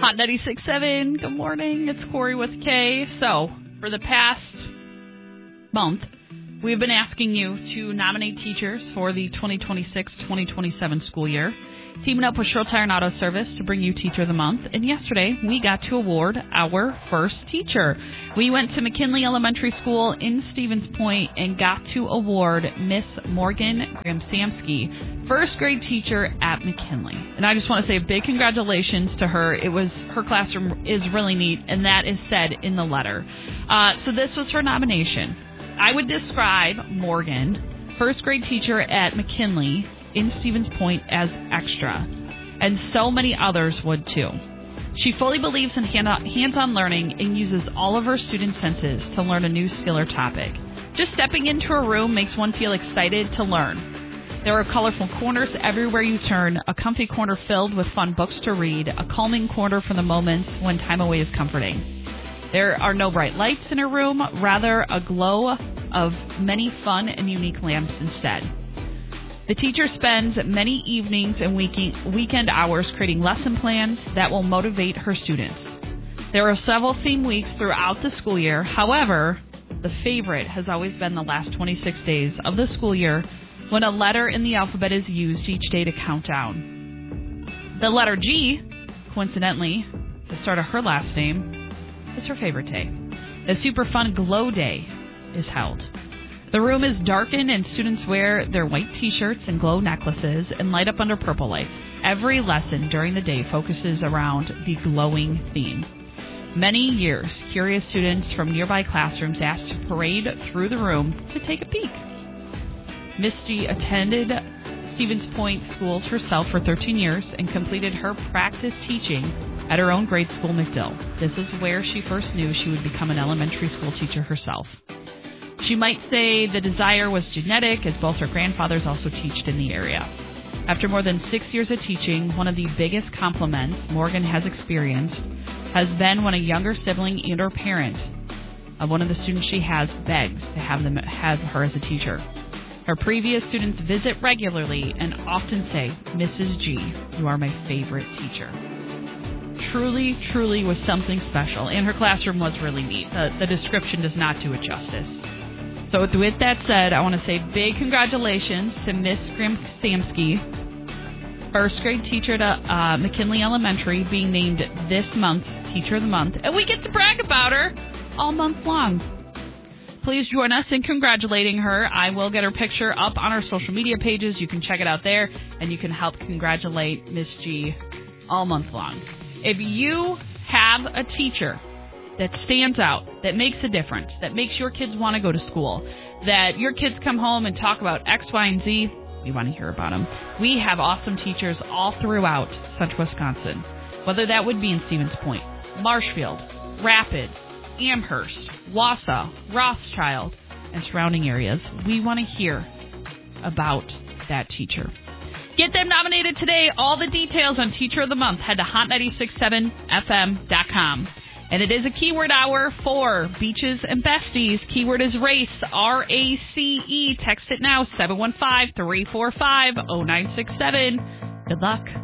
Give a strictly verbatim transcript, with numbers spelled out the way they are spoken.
Hot ninety-six point seven, good morning. It's Corey with Kay. So, for the past month, we've been asking you to nominate teachers for the twenty twenty-six twenty twenty-seven school year, teaming up with Short Tire and Auto Service to bring you Teacher of the Month. And yesterday, we got to award our first teacher. We went to McKinley Elementary School in Stevens Point and got to award Miss Morgan Graham-Samsky, first grade teacher at McKinley. And I just want to say a big congratulations to her. It was her classroom is really neat, and that is said in the letter. Uh, so this was her nomination. I would describe Morgan, first grade teacher at McKinley in Stevens Point, as extra, and so many others would too. She fully believes in hand- hands-on learning and uses all of her student senses to learn a new skill or topic. Just stepping into her room makes one feel excited to learn. There are colorful corners everywhere you turn, a comfy corner filled with fun books to read, a calming corner for the moments when time away is comforting. There are no bright lights in her room, rather a glow of many fun and unique lamps instead. The teacher spends many evenings and week- weekend hours creating lesson plans that will motivate her students. There are several theme weeks throughout the school year. However, the favorite has always been the last twenty-six days of the school year, when a letter in the alphabet is used each day to count down. The letter G, coincidentally, the start of her last name, is her favorite day. The super fun glow day is held. The room is darkened and students wear their white t-shirts and glow necklaces and light up under purple lights. Every lesson during the day focuses around the glowing theme. Many years, curious students from nearby classrooms asked to parade through the room to take a peek. Miss G attended Stevens Point schools herself for thirteen years and completed her practice teaching at her own grade school, McDill. This is where she first knew she would become an elementary school teacher herself. She might say the desire was genetic, as both her grandfathers also taught in the area. After more than six years of teaching, one of the biggest compliments Morgan has experienced has been when a younger sibling and or parent of one of the students she has begs to have them have her as a teacher. Her previous students visit regularly and often say, "Missus G, you are my favorite teacher." Truly, truly was something special, and her classroom was really neat. The, the description does not do it justice. So with that said, I want to say big congratulations to Miss Graham-Samsky, first grade teacher at uh, McKinley Elementary, being named this month's Teacher of the Month. And we get to brag about her all month long. Please join us in congratulating her. I will get her picture up on our social media pages. You can check it out there, and you can help congratulate Miss G all month long. If you have a teacher that stands out, that makes a difference, that makes your kids want to go to school, that your kids come home and talk about X, Y, and Z, we want to hear about them. We have awesome teachers all throughout Central Wisconsin, whether that would be in Stevens Point, Marshfield, Rapids, Amherst, Wausau, Rothschild, and surrounding areas. We want to hear about that teacher. Get them nominated today. All the details on Teacher of the Month. Head to hot nine six seven f m dot com. And it is a keyword hour for Beaches and Besties. Keyword is race, R A C E. Text it now, seven one five, three four five, zero nine six seven. Good luck.